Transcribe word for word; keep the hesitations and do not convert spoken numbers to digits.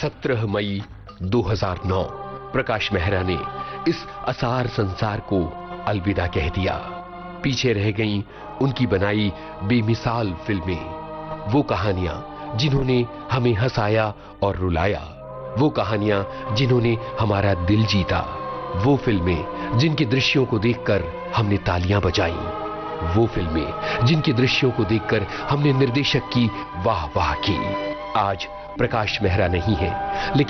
सत्रह मई दो हज़ार नौ प्रकाश मेहरा ने इस असार संसार को अलविदा कह दिया। पीछे रह गईं उनकी बनाई बेमिसाल फिल्में, वो कहानियां जिन्होंने हमें हंसाया और रुलाया, वो कहानियां जिन्होंने हमारा दिल जीता, वो फिल्में जिनके दृश्यों को देखकर हमने तालियां बजाई, वो फिल्में जिनके दृश्यों को देखकर हमने निर्देशक की वाह वाह की। आज प्रकाश मेहरा नहीं है, लेकिन